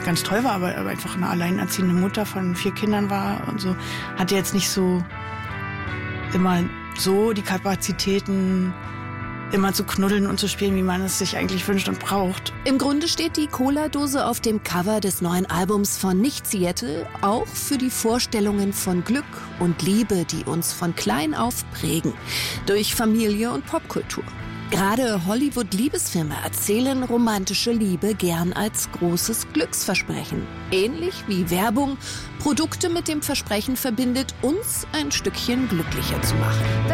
ganz toll war, aber einfach eine alleinerziehende Mutter von 4 Kindern war und so, hatte jetzt nicht so immer so die Kapazitäten, immer zu knuddeln und zu spielen, wie man es sich eigentlich wünscht und braucht. Im Grunde steht die Cola-Dose auf dem Cover des neuen Albums von Nicht Seattle auch für die Vorstellungen von Glück und Liebe, die uns von klein auf prägen, durch Familie und Popkultur. Gerade Hollywood-Liebesfilme erzählen romantische Liebe gern als großes Glücksversprechen. Ähnlich wie Werbung Produkte mit dem Versprechen verbindet, uns ein Stückchen glücklicher zu machen.